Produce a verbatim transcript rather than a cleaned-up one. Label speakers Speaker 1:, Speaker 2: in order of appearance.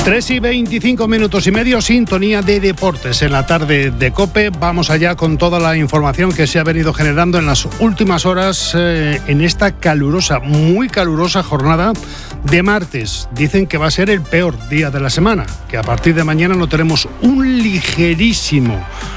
Speaker 1: tres y veinticinco minutos y medio, sintonía de deportes en la tarde de COPE. Vamos allá con toda la información que se ha venido generando en las últimas horas eh, en esta calurosa, muy calurosa jornada de martes. Dicen que va a ser el peor día de la semana, que a partir de mañana no tenemos un ligerísimo